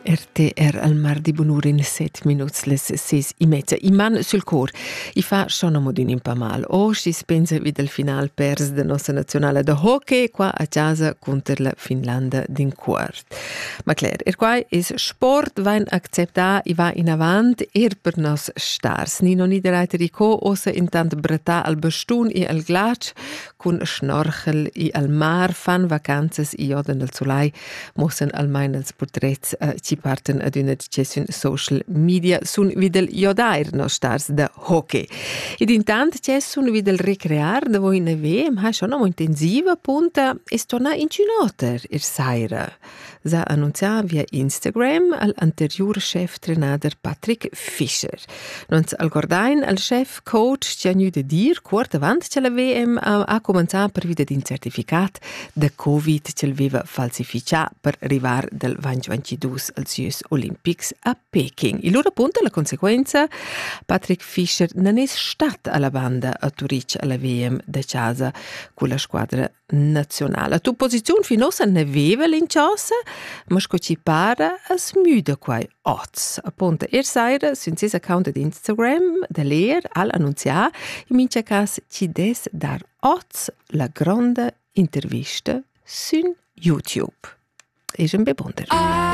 RTR al mardi bonur in 7 minuts les 6:30. I man sul cor. I fa schon modin un pa mal. O si spensa vid il final pers de nostra nazionale de hockey qua a casa contro la Finlandia din quart. Ma clar, quai is sport vain accepta i va in avant per nos stars. Ni non niederreiter i co ossa intant brata al bastun i al glac cun schnorchel i al mar fan vacanzas i joden al sulai mossen almain als portrets ci parten ad una gestiun social media sun videl jodair nos stars de hockey. Ed intant c'è sun videl recrear de voi neve, ma schon mo intensiva punta es torna in cinoter saira. Sa annunzia via Instagram al anterior chef trenader Patrick Fischer. Nons al gordain al chef coach ci agnu de dir quart avant ce la VM a començar per vida din certificat de Covid ce l'aveva falsificia per arrivar del 2022 als Jeux Olympics a Peking. I loro punta la conseguenza Patrick Fischer non è stat alla banda a Turic alla VM de casa con la squadra nazionale. Tu posizione finosa ne aveva l'inciosa, ma sco ci para as müde quai oz. Appunto, saira sun ses account di Instagram de leer al annunziar in mince cas ci des dar oz la grande intervista sun YouTube. És un bebonder.